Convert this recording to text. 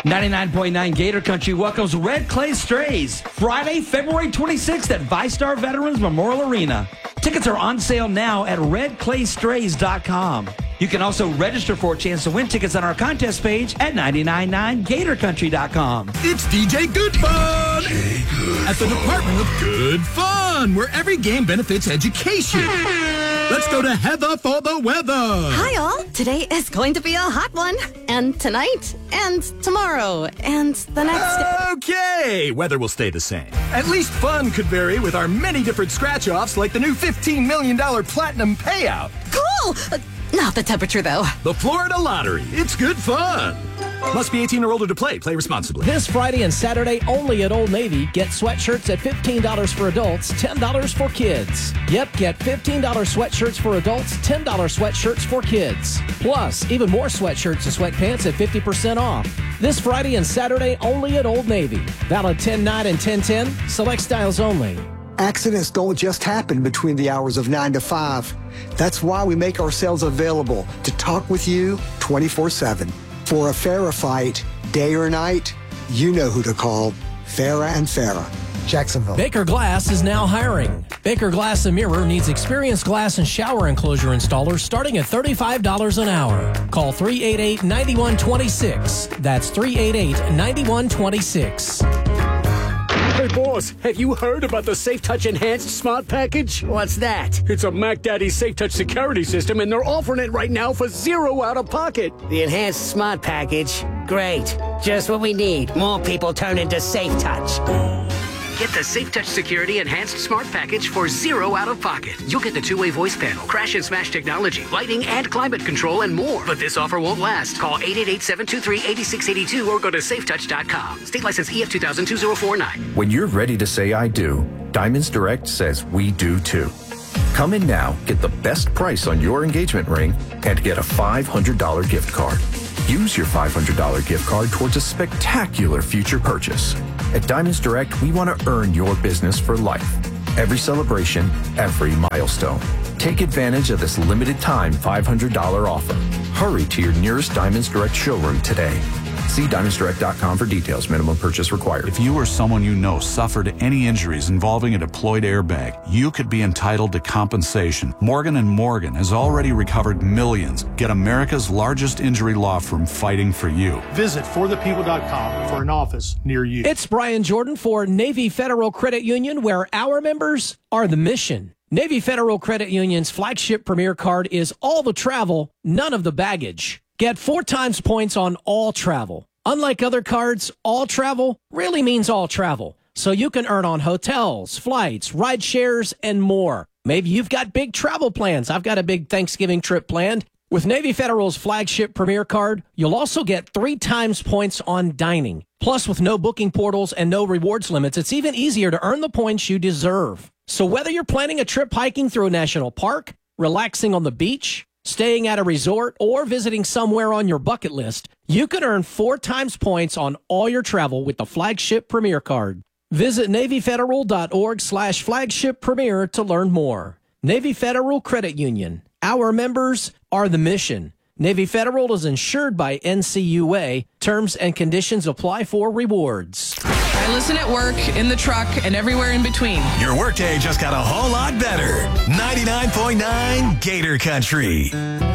99.9 Gator Country welcomes Red Clay Strays Friday, February 26th at VyStar Veterans Memorial Arena. Tickets are on sale now at redclaystrays.com. You can also register for a chance to win tickets on our contest page at 999gatorcountry.com. It's DJ Good Fun at the Department of Good Fun, where every game benefits education. Let's go to Heather for the weather. Hi, all. Today is going to be a hot one. And tonight, and tomorrow, and the next day. Okay, weather will stay the same. At least fun could vary with our many different scratch-offs, like the new $15 million Platinum Payout. Cool! Not the temperature, though. The Florida Lottery. It's good fun. Must be 18 or older to play. Play responsibly. This Friday and Saturday only at Old Navy. Get sweatshirts at $15 for adults, $10 for kids. Yep, get $15 sweatshirts for adults, $10 sweatshirts for kids. Plus, even more sweatshirts and sweatpants at 50% off. This Friday and Saturday only at Old Navy. Valid 10-9 and 10-10. Select styles only. Accidents don't just happen between the hours of 9 to 5. That's why we make ourselves available to talk with you 24/7. For a Farah fight, day or night, you know who to call. Farah and Farah. Jacksonville. Baker Glass is now hiring. Baker Glass and Mirror needs experienced glass and shower enclosure installers starting at $35 an hour. Call 388-9126. That's 388-9126. Hey, boss, have you heard about the Safe Touch Enhanced Smart Package? What's that? It's a Mac Daddy Safe Touch security system, and they're offering it right now for $0 out of pocket. The Enhanced Smart Package? Great. Just what we need. More people turn into Safe Touch. Get the Safe Touch Security Enhanced Smart Package for $0 out of pocket. You'll get the two-way voice panel, crash and smash technology, lighting and climate control, and more. But this offer won't last. Call 888-723-8682 or go to safetouch.com. State license EF 2000-2049. When you're ready to say I do, Diamonds Direct says we do too. Come in now, get the best price on your engagement ring, and get a $500 gift card. Use your $500 gift card towards a spectacular future purchase. At Diamonds Direct, we want to earn your business for life. Every celebration, every milestone. Take advantage of this limited time $500 offer. Hurry to your nearest Diamonds Direct showroom today. See DiamondsDirect.com for details. Minimum purchase required. If you or someone you know suffered any injuries involving a deployed airbag, you could be entitled to compensation. Morgan & Morgan has already recovered millions. Get America's largest injury law firm fighting for you. Visit forthepeople.com for an office near you. It's Brian Jordan for Navy Federal Credit Union, where our members are the mission. Navy Federal Credit Union's flagship Premier Card is all the travel, none of the baggage. Get 4 times points on all travel. Unlike other cards, all travel really means all travel. So you can earn on hotels, flights, ride shares, and more. Maybe you've got big travel plans. I've got a big Thanksgiving trip planned. With Navy Federal's flagship Premier Card, you'll also get 3 times points on dining. Plus, with no booking portals and no rewards limits, it's even easier to earn the points you deserve. So whether you're planning a trip hiking through a national park, relaxing on the beach, staying at a resort, or visiting somewhere on your bucket list, you can earn 4 times points on all your travel with the flagship Premier Card. Visit NavyFederal.org/flagship Premier to learn more. Navy Federal Credit Union. Our members are the mission. Navy Federal is insured by NCUA. Terms and conditions apply for rewards. I listen at work, in the truck, and everywhere in between. Your workday just got a whole lot better. 99.9 Gator Country.